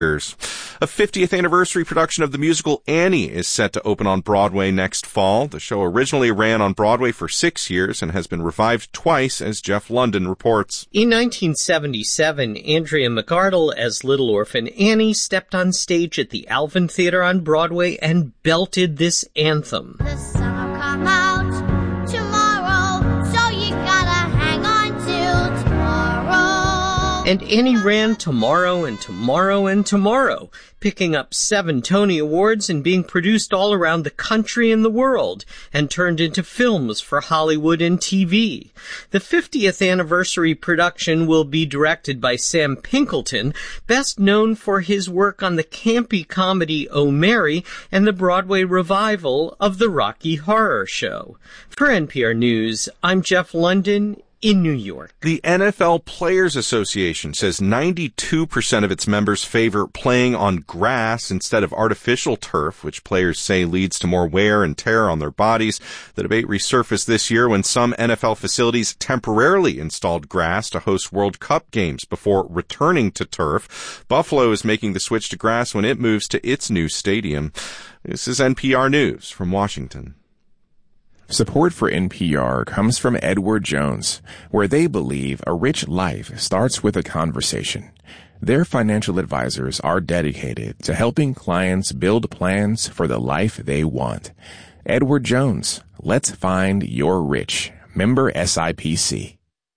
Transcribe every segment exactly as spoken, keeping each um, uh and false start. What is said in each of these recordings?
A fiftieth anniversary production of the musical Annie is set to open on Broadway next fall. The show originally ran on Broadway for six years and has been revived twice, as Jeff London reports. In nineteen seventy-seven, Andrea McArdle as Little Orphan Annie stepped on stage at the Alvin Theater on Broadway and belted this anthem. The sun will come out tomorrow, so you gotta hang on till tomorrow. And Annie ran tomorrow and tomorrow and tomorrow, picking up seven Tony Awards and being produced all around the country and the world, and turned into films for Hollywood and T V. The fiftieth anniversary production will be directed by Sam Pinkleton, best known for his work on the campy comedy Oh Mary and the Broadway revival of the Rocky Horror Show. For N P R News, I'm Jeff London in New York. The N F L Players Association says ninety-two percent of its members favor playing on grass instead of artificial turf, which players say leads to more wear and tear on their bodies. The debate resurfaced this year when some N F L facilities temporarily installed grass to host World Cup games before returning to turf. Buffalo is making the switch to grass when it moves to its new stadium. This is N P R News from Washington. Support for N P R comes from Edward Jones, where they believe a rich life starts with a conversation. Their financial advisors are dedicated to helping clients build plans for the life they want. Edward Jones, let's find your rich. Member S I P C.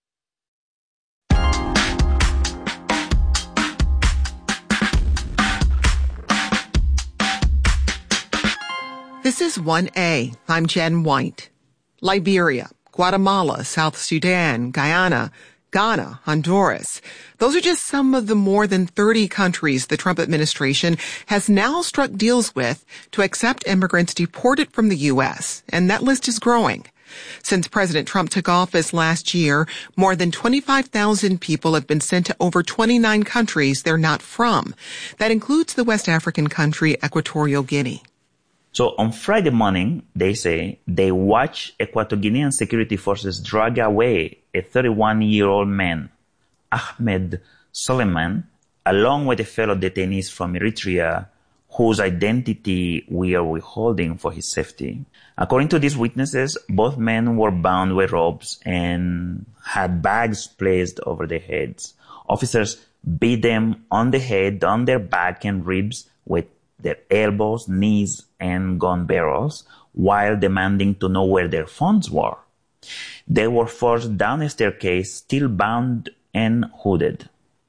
This is one A. I'm Jen White. Liberia, Guatemala, South Sudan, Guyana, Ghana, Honduras. Those are just some of the more than thirty countries the Trump administration has now struck deals with to accept immigrants deported from the U S, and that list is growing. Since President Trump took office last year, more than twenty-five thousand people have been sent to over twenty-nine countries they're not from. That includes the West African country Equatorial Guinea. So on Friday morning, they say they watched Equatorial Guinean security forces drag away a thirty-one-year-old man, Ahmed Suleiman, along with a fellow detainees from Eritrea, whose identity we are withholding for his safety. According to these witnesses, both men were bound with ropes and had bags placed over their heads. Officers beat them on the head, on their back and ribs with their elbows, knees, and gun barrels, while demanding to know where their phones were. They were forced down a staircase, still bound and hooded.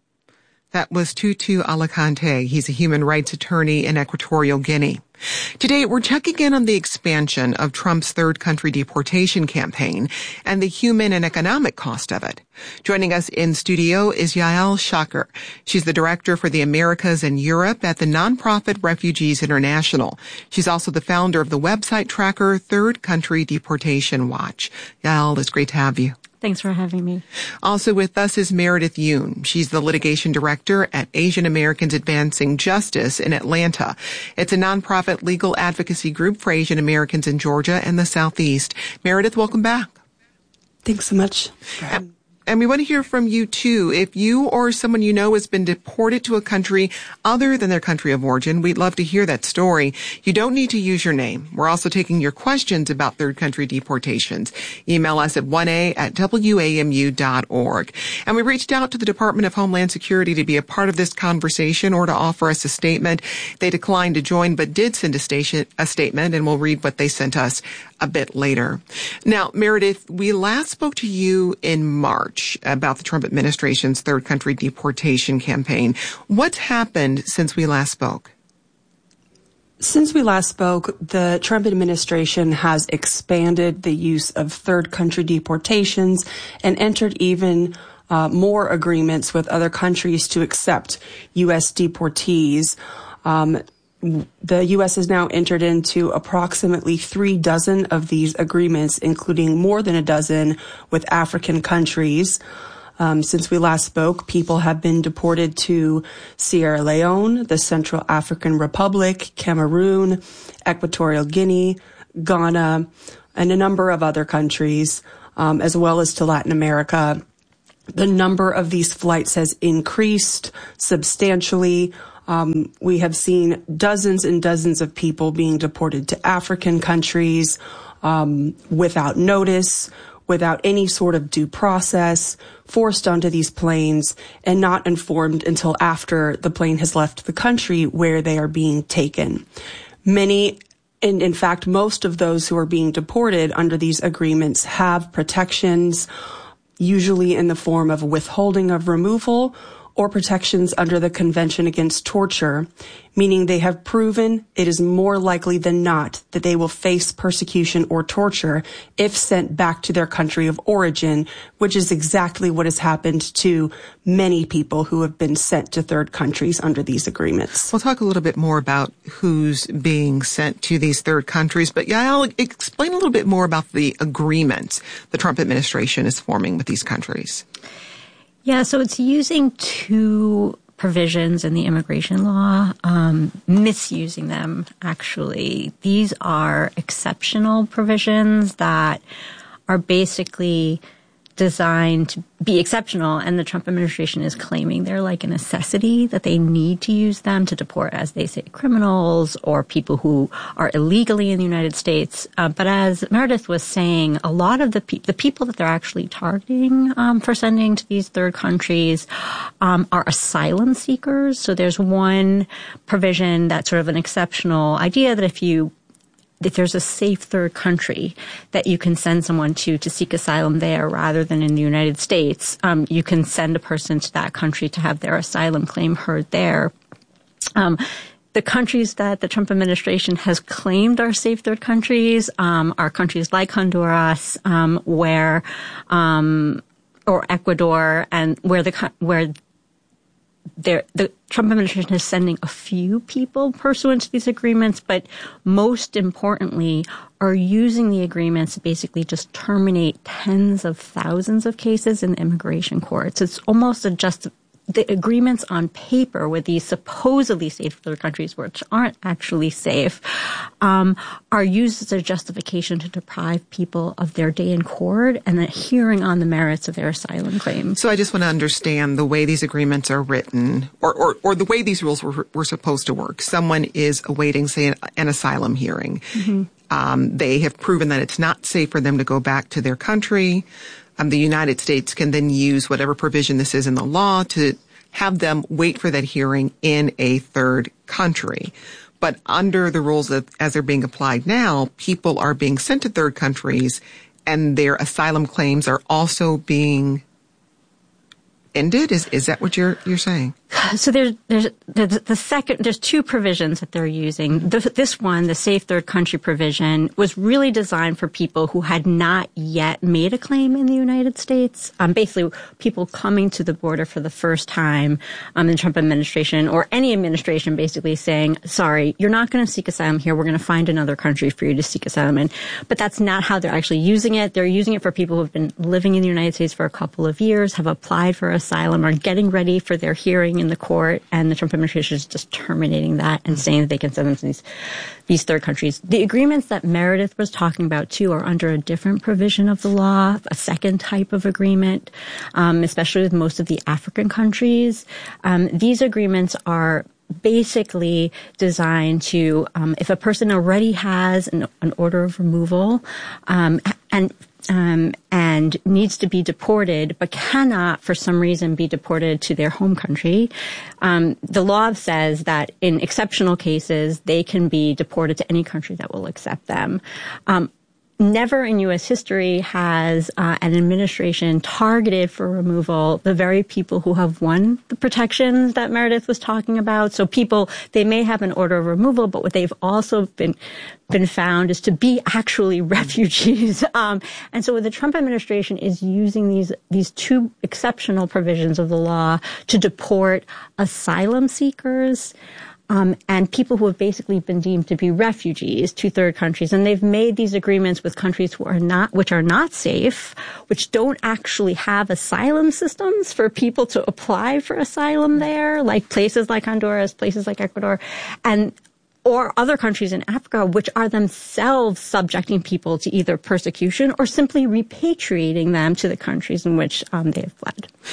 That was Tutu Alicante. He's a human rights attorney in Equatorial Guinea. Today, we're checking in on the expansion of Trump's third country deportation campaign and the human and economic cost of it. Joining us in studio is Yael Shaker. She's the director for the Americas and Europe at the nonprofit Refugees International. She's also the founder of the website tracker Third Country Deportation Watch. Yael, it's great to have you. Thanks for having me. Also with us is Meredith Yoon. She's the litigation director at Asian Americans Advancing Justice in Atlanta. It's a nonprofit legal advocacy group for Asian Americans in Georgia and the Southeast. Meredith, welcome back. Thanks so much. And, and we want to hear from you, too. If you or someone you know has been deported to a country other than their country of origin, we'd love to hear that story. You don't need to use your name. We're also taking your questions about third country deportations. Email us at one a at w a m u dot org. And we reached out to the Department of Homeland Security to be a part of this conversation or to offer us a statement. They declined to join, but did send a, station, a statement, and we'll read what they sent us a bit later. Now, Meredith, we last spoke to you in March about the Trump administration's third country deportation campaign. What's happened since we last spoke? Since we last spoke, the Trump administration has expanded the use of third country deportations and entered even uh, more agreements with other countries to accept U S deportees. Um, The U S has now entered into approximately three dozen of these agreements, including more than a dozen with African countries. Um, since we last spoke, people have been deported to Sierra Leone, the Central African Republic, Cameroon, Equatorial Guinea, Ghana, and a number of other countries, um, as well as to Latin America. The number of these flights has increased substantially. Um, we have seen dozens and dozens of people being deported to African countries um, without notice, without any sort of due process, forced onto these planes, and not informed until after the plane has left the country where they are being taken. Many, and in fact, most of those who are being deported under these agreements have protections, usually in the form of withholding of removal or protections under the Convention Against Torture, meaning they have proven it is more likely than not that they will face persecution or torture if sent back to their country of origin, which is exactly what has happened to many people who have been sent to third countries under these agreements. We'll talk a little bit more about who's being sent to these third countries, but yeah, I'll explain a little bit more about the agreements the Trump administration is forming with these countries. Yeah, so it's using two provisions in the immigration law, um, misusing them, actually. These are exceptional provisions that are basically designed to be exceptional, and the Trump administration is claiming they're like a necessity, that they need to use them to deport, as they say, criminals or people who are illegally in the United States. Uh, but as Meredith was saying, a lot of the, pe- the people that they're actually targeting um, for sending to these third countries um, are asylum seekers. So there's one provision that's sort of an exceptional idea that if you if there's a safe third country that you can send someone to to seek asylum there rather than in the United States, um, you can send a person to that country to have their asylum claim heard there. Um, the countries that the Trump administration has claimed are safe third countries um, are countries like Honduras, um, where um, or Ecuador, and where the where There, the Trump administration is sending a few people pursuant to these agreements, but most importantly are using the agreements to basically just terminate tens of thousands of cases in immigration courts. It's almost a just the agreements on paper with these supposedly safe third countries, which aren't actually safe, um, are used as a justification to deprive people of their day in court and a hearing on the merits of their asylum claims. So I just want to understand the way these agreements are written, or, or, or the way these rules were, were supposed to work. Someone is awaiting, say, an, an asylum hearing. Mm-hmm. Um, they have proven that it's not safe for them to go back to their country. Um, the United States can then use whatever provision this is in the law to have them wait for that hearing in a third country. But under the rules that, as they're being applied now, people are being sent to third countries and their asylum claims are also being ended? Is is that what you're you're saying? So there's there's the, the second there's two provisions that they're using. The, this one, the safe third country provision, was really designed for people who had not yet made a claim in the United States. Um, basically, people coming to the border for the first time, um, the Trump administration or any administration, basically saying, "Sorry, you're not going to seek asylum here. We're going to find another country for you to seek asylum in." But that's not how they're actually using it. They're using it for people who have been living in the United States for a couple of years, have applied for asylum, are getting ready for their hearing in the court, and the Trump administration is just terminating that and saying that they can send them to these, these third countries. The agreements that Meredith was talking about, too, are under a different provision of the law, a second type of agreement, um, especially with most of the African countries. Um, these agreements are basically designed to, um, if a person already has an, an order of removal um, and Um, and needs to be deported, but cannot, for some reason, be deported to their home country. Um, the law says that in exceptional cases, they can be deported to any country that will accept them. Um, Never in U S history has uh, an administration targeted for removal the very people who have won the protections that Meredith was talking about. So people, they may have an order of removal, but what they've also been been found is to be actually refugees. Um, and so the Trump administration is using these these two exceptional provisions of the law to deport asylum seekers Um, and people who have basically been deemed to be refugees to third countries. And they've made these agreements with countries who are not, which are not safe, which don't actually have asylum systems for people to apply for asylum there, like places like Honduras, places like Ecuador, and or other countries in Africa, which are themselves subjecting people to either persecution or simply repatriating them to the countries in which um, they have fled.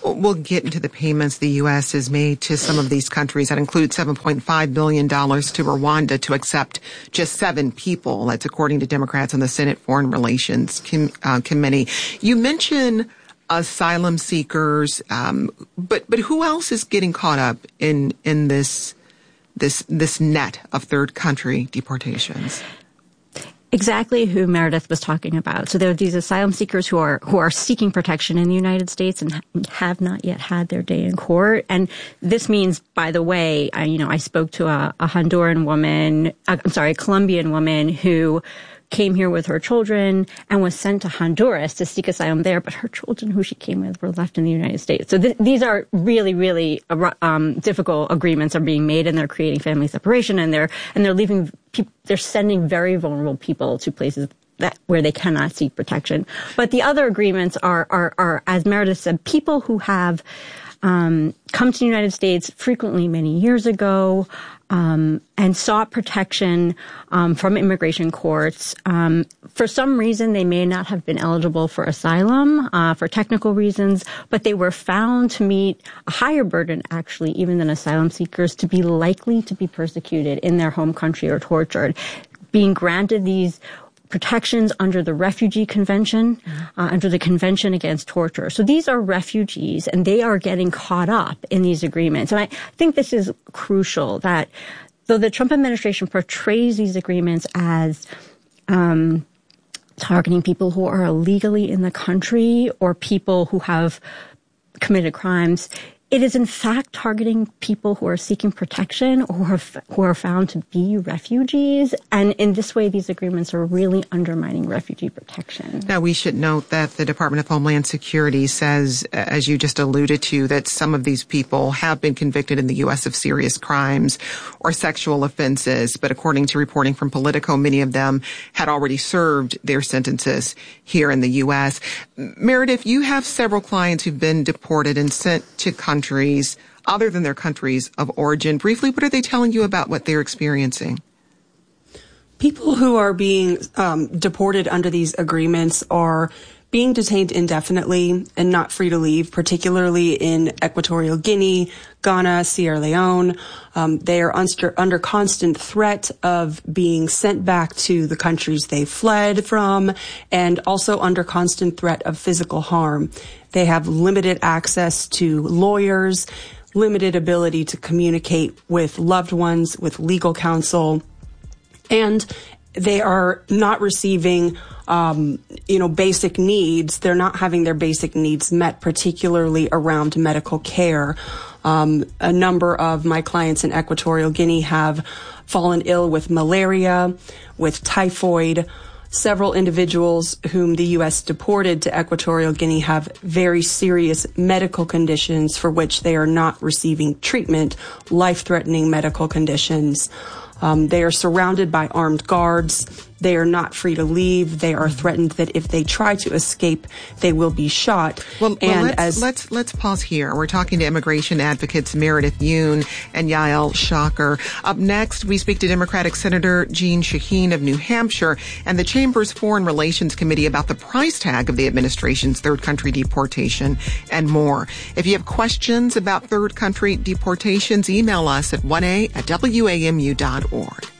We'll get into the payments the U S has made to some of these countries. That includes seven point five billion dollars to Rwanda to accept just seven people. That's according to Democrats on the Senate Foreign Relations Com- uh, Committee. You mentioned asylum seekers, um, but but who else is getting caught up in in this this this net of third country deportations? Exactly who Meredith was talking about. So there are these asylum seekers who are who are seeking protection in the United States and have not yet had their day in court. And this means, by the way, I, you know, I spoke to a, a Honduran woman, uh, I'm sorry, a Colombian woman who came here with her children and was sent to Honduras to seek asylum there, but her children who she came with were left in the United States. So th- these are really, really um, difficult agreements are being made, and they're creating family separation, and they're and they're leaving people, they're sending very vulnerable people to places that where they cannot seek protection. But the other agreements are are, are as Meredith said, people who have um, come to the United States frequently many years ago. Um, and sought protection um, from immigration courts. Um, for some reason, they may not have been eligible for asylum uh, for technical reasons, but they were found to meet a higher burden, actually, even than asylum seekers, to be likely to be persecuted in their home country or tortured. Being granted these protections under the Refugee Convention, uh, under the Convention Against Torture. So these are refugees, and they are getting caught up in these agreements. And I think this is crucial, that though the Trump administration portrays these agreements as um, targeting people who are illegally in the country or people who have committed crimes, it is in fact targeting people who are seeking protection or who are, who are found to be refugees. And in this way, these agreements are really undermining refugee protection. Now, we should note that the Department of Homeland Security says, as you just alluded to, that some of these people have been convicted in the U S of serious crimes or sexual offenses. But according to reporting from Politico, many of them had already served their sentences here in the U S. Meredith, you have several clients who've been deported and sent to countries countries other than their countries of origin. Briefly, what are they telling you about what they're experiencing? People who are being um, deported under these agreements are being detained indefinitely and not free to leave, particularly in Equatorial Guinea, Ghana, Sierra Leone. Um, they are under, under constant threat of being sent back to the countries they fled from, and also under constant threat of physical harm. They have limited access to lawyers, limited ability to communicate with loved ones, with legal counsel, and they are not receiving Um, you know, basic needs. They're not having their basic needs met, particularly around medical care. Um, a number of my clients in Equatorial Guinea have fallen ill with malaria, with typhoid. Several individuals whom the U S deported to Equatorial Guinea have very serious medical conditions for which they are not receiving treatment, life-threatening medical conditions. Um, they are surrounded by armed guards. They are not free to leave. They are threatened that if they try to escape, they will be shot. Well, and well let's, as let's let's pause here. We're talking to immigration advocates Meredith Yoon and Yael Shaker. Up next, we speak to Democratic Senator Jeanne Shaheen of New Hampshire and the Chamber's Foreign Relations Committee about the price tag of the administration's third country deportation and more. If you have questions about third country deportations, email us at one a at W A M U dot org.